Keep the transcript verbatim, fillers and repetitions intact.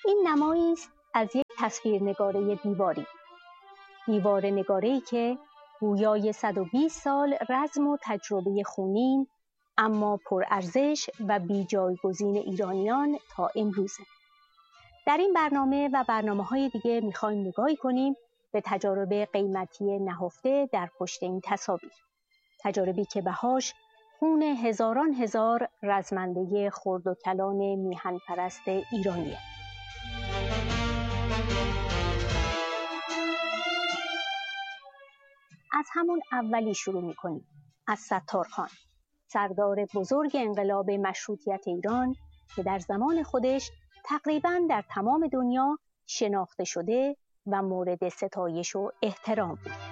این نمایی است از یک تصویرنگاره دیواری. دیوار نگاره‌ای که گویای صد و بیست سال رزم و تجربه خونین اما پرارزش و بی جایگزین ایرانیان تا امروزه. در این برنامه و برنامه‌های دیگه می‌خوایم نگاهی کنیم به تجارب قیمتی نهفته در پشت این تصاویر. تجاربی که بهاش خون هزاران هزار رزمنده خرد و کلان میهن پرست ایرانیه. از همون اولی شروع می‌کنیم، از ستارخان، سردار بزرگ انقلاب مشروطیت ایران که در زمان خودش تقریباً در تمام دنیا شناخته شده و مورد ستایش و احترام بود.